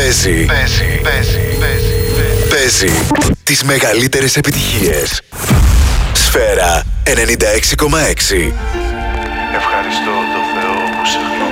Παίζει τις μεγαλύτερες επιτυχίες. Σφαίρα 96,6. Ευχαριστώ το Θεό που σε γνώρισα.